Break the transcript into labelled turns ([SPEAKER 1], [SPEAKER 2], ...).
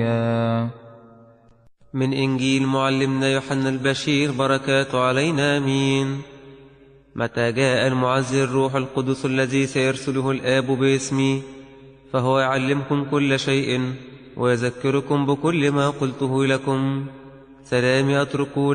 [SPEAKER 1] من إنجيل معلمنا يوحنا البشير، بركاته علينا آمين. متى جاء المعزي الروح القدس الذي سيرسله الآب باسمي، فهو يعلمكم كل شيء ويذكركم بكل ما قلته لكم. سلامي أترك